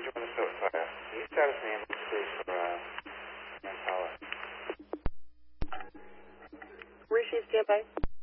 Ranger, Minnesota Fire. Can you status the ambulance, please, for manpower? Rishi, stand by.